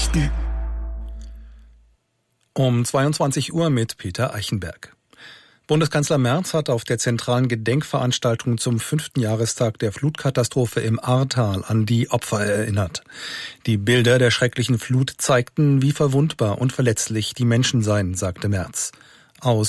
Um 22 Uhr mit Peter Eichenberg. Bundeskanzler Merz hat auf der zentralen Gedenkveranstaltung zum 5. Jahrestag der Flutkatastrophe im Ahrtal an die Opfer erinnert. Die Bilder der schrecklichen Flut zeigten, wie verwundbar und verletzlich die Menschen seien, sagte Merz. Aus